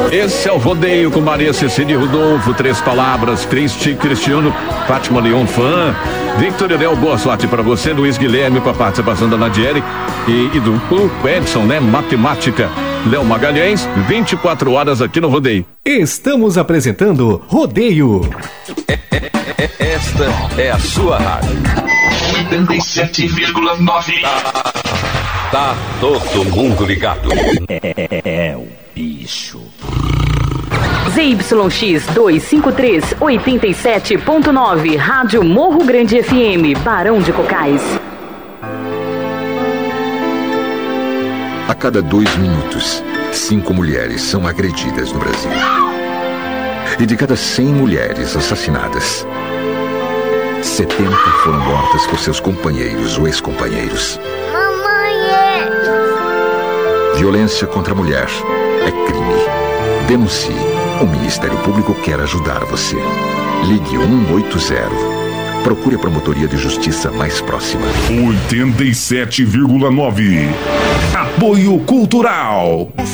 Esse é o Rodeio com Maria Cecília Rodolfo, Três Palavras, Cristiano, Fátima Leon Fã, Victor Edel, boa sorte para você, Luiz Guilherme com a participação da Nadieri e do Edson, né? Matemática. Léo Magalhães, 24 horas aqui no Rodeio. Estamos apresentando Rodeio. Esta é a sua rádio. 87,9. Tá todo mundo ligado. É o bicho. ZYX 253, 87.9, Rádio Morro Grande FM, Barão de Cocais. A cada 2 minutos, 5 mulheres são agredidas no Brasil. E de cada 100 mulheres assassinadas, 70 foram mortas por seus companheiros ou ex-companheiros. Mamãe! Violência contra a mulher é crime. Denuncie. O Ministério Público quer ajudar você. Ligue 180. Procure a promotoria de justiça mais próxima. 87,9. Apoio Cultural.